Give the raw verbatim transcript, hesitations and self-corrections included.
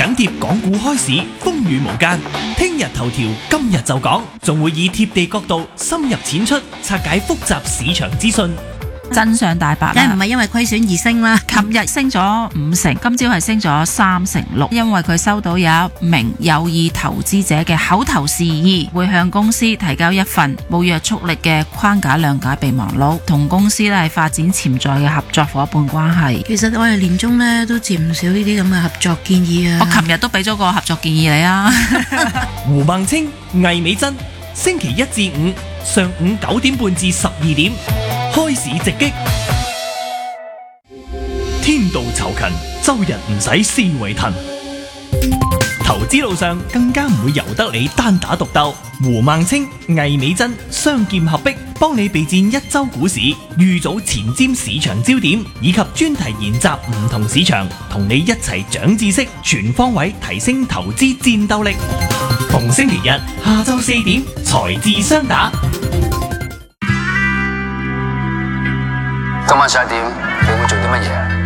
緊貼港股開市，風雨無間。聽日頭條，今日就講，仲會以貼地角度深入淺出，拆解複雜市場資訊。 真相大白啦， 梗係唔係因為虧損而升啦。 琴日升咗五成，今朝係升咗三成六，因為佢收到有一名有意投資者嘅口頭示意，會向公司提交一份冇約束力嘅框架諒解備忘錄，同公司咧係發展潛在嘅合作伙伴關係。 其實我哋年中咧都接唔少呢啲咁嘅合作建議啊。 我琴日都俾咗個合作建議你啊。 胡孟青、魏美珍，星期一至五上午九點半至十二點。開市直擊，天道酬勤，周日唔使思維騰。投資路上更加唔會由得你單打獨鬥。胡孟青、魏美珍雙劍合璧，幫你備戰一周股市，預早前瞻市場焦點，以及專題研習唔同市場，同你一齊長知識，全方位提升投資戰鬥力。逢星期日下晝四點，財智雙打。 今晚十一點，你會做啲乜嘢？